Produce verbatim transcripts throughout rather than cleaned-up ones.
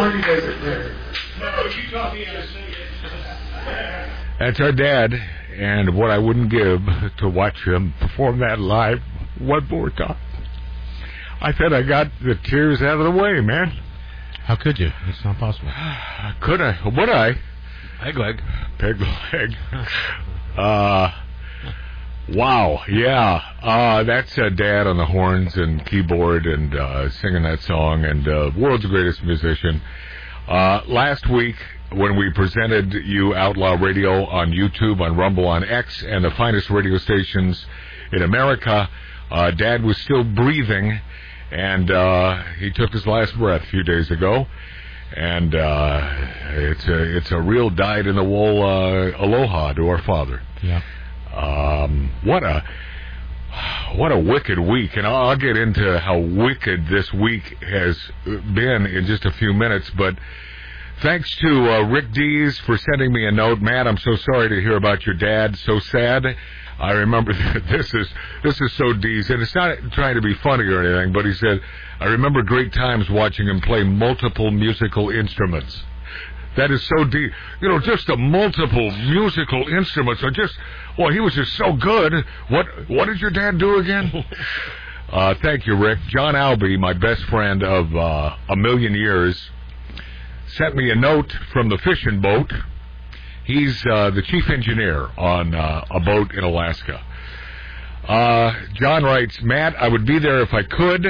Marty does it better. No, you taught me how to sing it. That's our dad, and what I wouldn't give to watch him perform that live one more time. I said I got the tears out of the way, man. How could you? It's not possible. Could I? Would I? Peg leg. Peg leg. Uh, wow, yeah. Uh, that's uh, Dad on the horns and keyboard and uh, singing that song, and uh, world's greatest musician. Uh, last week, when we presented you Outlaw Radio on YouTube, on Rumble, on X, and the finest radio stations in America, uh, Dad was still breathing, and uh, he took his last breath a few days ago. And uh, it's a it's a real dyed-in-the-wool uh, aloha to our father. Yeah. Um, what a what a wicked week, and I'll, I'll get into how wicked this week has been in just a few minutes. But thanks to uh, Rick Dees for sending me a note. Matt, I'm so sorry to hear about your dad. So sad. I remember that this is this is so Dees, and it's not trying to be funny or anything, but he said, I remember great times watching him play multiple musical instruments. That is so deep. You know, just the multiple musical instruments are just, well, he was just so good. What what did your dad do again? uh, thank you, Rick. John Albee, my best friend of uh, a million years, sent me a note from the fishing boat. He's uh, the chief engineer on uh, a boat in Alaska. Uh, John writes, Matt, I would be there if I could.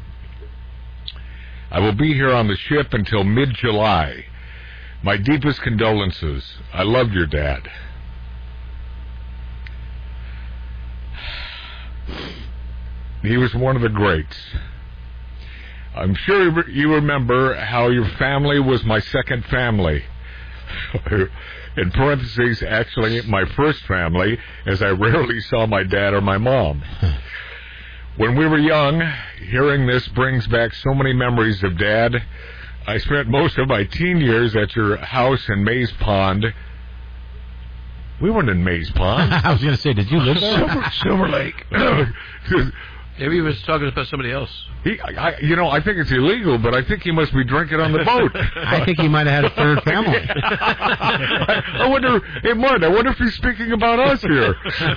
I will be here on the ship until mid-July. My deepest condolences. I loved your dad. He was one of the greats. I'm sure you remember how your family was my second family. In parentheses, actually, my first family, as I rarely saw my dad or my mom. When we were young, hearing this brings back so many memories of Dad. I spent most of my teen years at your house in Mays Pond. We weren't in Mays Pond. I was going to say, did you live there? Silver, Silver Lake. Maybe he was talking about somebody else. He, I, you know, I think it's illegal, but I think he must be drinking on the boat. I think he might have had a third family. I, I wonder, hey, Martin, I wonder if he's speaking about us here.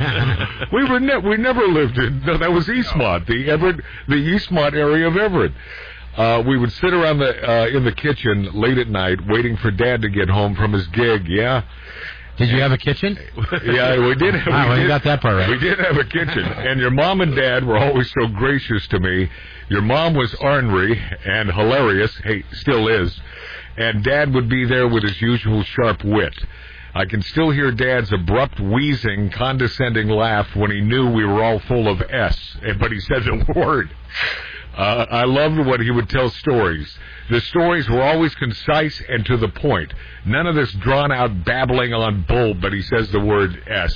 we were ne- we never lived in, no, that was Eastmont, the Everett, the Eastmont area of Everett. Uh, we would sit around the uh, in the kitchen late at night waiting for Dad to get home from his gig, yeah. Did you have a kitchen? Yeah, we did. Have, wow, we well, did, you got that part right. We did have a kitchen, and your mom and Dad were always so gracious to me. Your mom was ornery and hilarious, hey, still is, and Dad would be there with his usual sharp wit. I can still hear Dad's abrupt, wheezing, condescending laugh when he knew we were all full of S, but he said the word. Uh, I loved when he would tell stories. The stories were always concise and to the point. None of this drawn-out babbling on bull, but he says the word S.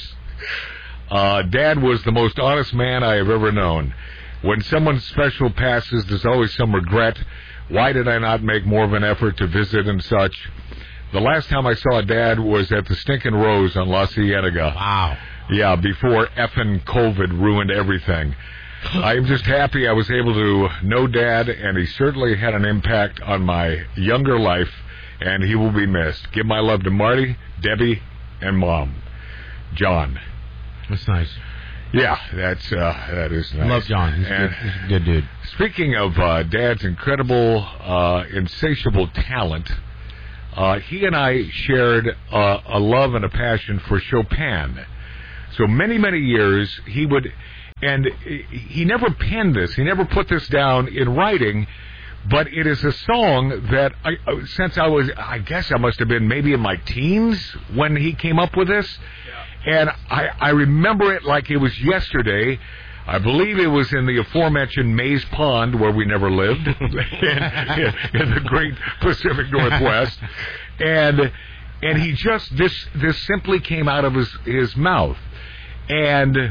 Uh, Dad was the most honest man I have ever known. When someone special passes, there's always some regret. Why did I not make more of an effort to visit and such? The last time I saw Dad was at the Stinkin' Rose on La Cienega. Wow. Yeah, before effing COVID ruined everything. I'm just happy I was able to know Dad, and he certainly had an impact on my younger life, and he will be missed. Give my love to Marty, Debbie, and Mom. John. That's nice. Yeah, that's uh, that is nice. Love John. He's, and good. He's a good dude. Speaking of uh, Dad's incredible, uh, insatiable talent, uh, he and I shared uh, a love and a passion for Chopin. So many, many years he would... And he never penned this. He never put this down in writing, but it is a song that, I, since I was, I guess I must have been maybe in my teens when he came up with this. Yeah. And I, I remember it like it was yesterday. I believe it was in the aforementioned Mays Pond, where we never lived, in, in, in the great Pacific Northwest. And and he just, this this simply came out of his, his mouth. And...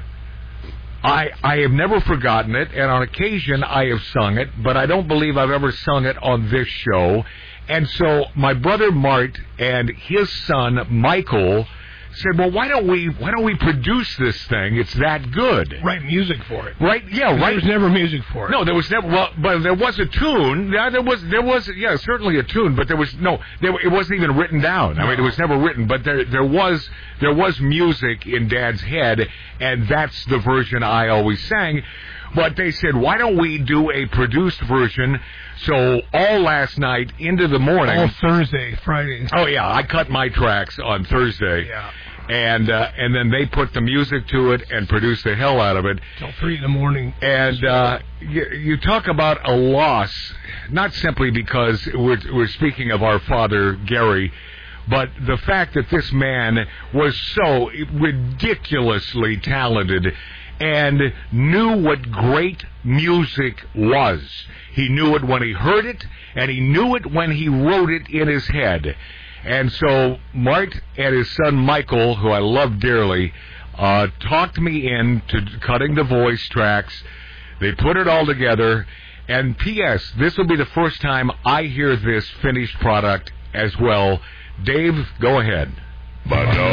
I, I have never forgotten it, and on occasion I have sung it, but I don't believe I've ever sung it on this show. And so my brother Mart and his son Michael said, well, why don't we why don't we produce this thing? It's that good. Write music for it. Right? Yeah, right. There was never music for it. No, there was never. Well, but there was a tune. Yeah, there was. There was. Yeah, certainly a tune. But there was no. There, it wasn't even written down. I mean, it was never written. But there, there was. There was music in Dad's head, and that's the version I always sang. But they said, why don't we do a produced version? So all last night into the morning. All Thursday, Friday. Oh yeah, I cut my tracks on Thursday. Yeah. And uh, and then they put the music to it and produced the hell out of it. Till three in the morning. And uh, you, you talk about a loss, not simply because we're, we're speaking of our father, Gary, but the fact that this man was so ridiculously talented and knew what great music was. He knew it when he heard it, and he knew it when he wrote it in his head. And so Mart and his son Michael, who I love dearly, uh, talked me into cutting the voice tracks. They put it all together. And P S, this will be the first time I hear this finished product as well. Dave, go ahead. But no.